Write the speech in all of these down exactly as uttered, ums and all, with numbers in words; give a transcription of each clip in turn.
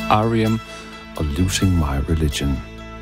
R E M og Losing My Religion.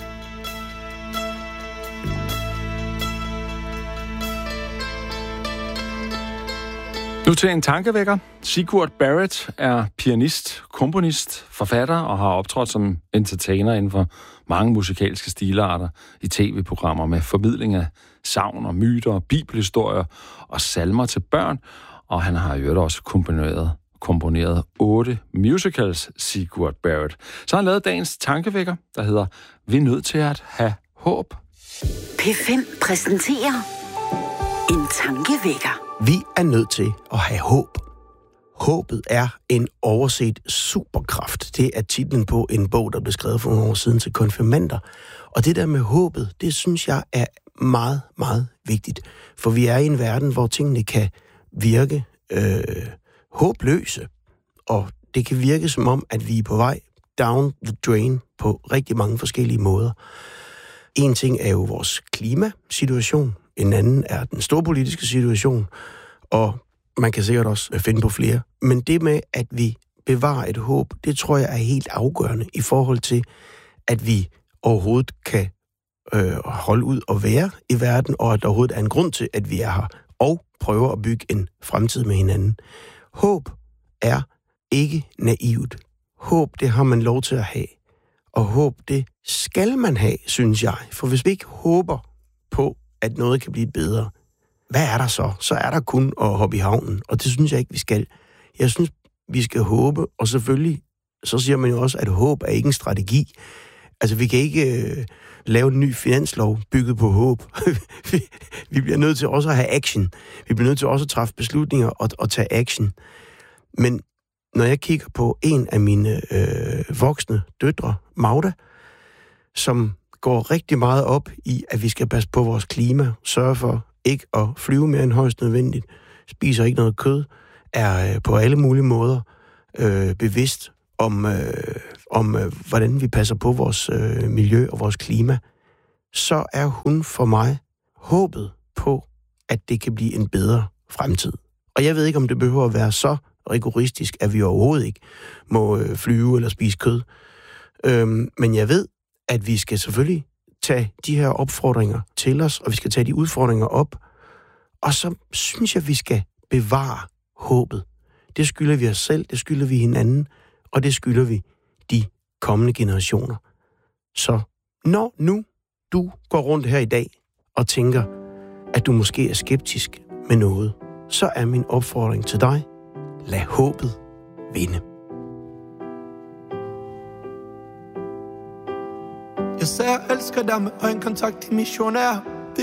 Nu til en tankevækker. Sigurd Barrett er pianist, komponist, forfatter og har optrådt som entertainer inden for mange musikalske stilarter i tv-programmer med formidling af sagn og myter, bibelhistorier og salmer til børn. Og han har jo også komponeret, komponeret otte musicals, Sigurd Barrett. Så har han lavet dagens tankevækker, der hedder Vi er nødt til at have håb. P fem præsenterer en tankevækker. Vi er nødt til at have håb. Håbet er en overset superkraft. Det er titlen på en bog, der blev skrevet for nogle år siden til konfirmander. Og det der med håbet, det synes jeg er meget, meget vigtigt. For vi er i en verden, hvor tingene kan virke øh, håbløse. Og det kan virke som om, at vi er på vej down the drain på rigtig mange forskellige måder. En ting er jo vores klimasituation. En anden er den storpolitiske situation, og man kan sikkert også finde på flere. Men det med, at vi bevarer et håb, det tror jeg er helt afgørende i forhold til, at vi overhovedet kan øh, holde ud og være i verden, og at der overhovedet er en grund til, at vi er her, og prøver at bygge en fremtid med hinanden. Håb er ikke naivt. Håb, det har man lov til at have. Og håb, det skal man have, synes jeg. For hvis vi ikke håber på, at noget kan blive bedre, hvad er der så? Så er der kun at hoppe i havnen, og det synes jeg ikke, vi skal. Jeg synes, vi skal håbe, og selvfølgelig, så siger man jo også, at håb er ikke en strategi. Altså, vi kan ikke øh, lave en ny finanslov bygget på håb. Vi bliver nødt til også at have action. Vi bliver nødt til også at træffe beslutninger og, og tage action. Men når jeg kigger på en af mine øh, voksne døtre, Magda, som går rigtig meget op i, at vi skal passe på vores klima, sørge for ikke at flyve mere end højst nødvendigt, spiser ikke noget kød, er på alle mulige måder øh, bevidst om, øh, om øh, hvordan vi passer på vores øh, miljø og vores klima, så er hun for mig håbet på, at det kan blive en bedre fremtid. Og jeg ved ikke, om det behøver at være så rigoristisk, at vi overhovedet ikke må øh, flyve eller spise kød. Øhm, men jeg ved, at vi skal selvfølgelig tage de her opfordringer til os, og vi skal tage de udfordringer op, og så synes jeg, at vi skal bevare håbet. Det skylder vi os selv, det skylder vi hinanden, og det skylder vi de kommende generationer. Så når nu du går rundt her i dag og tænker, at du måske er skeptisk med noget, så er min opfordring til dig, lad håbet vinde. Jeg sagde, jeg elsker dig med øjenkontakt i missionær.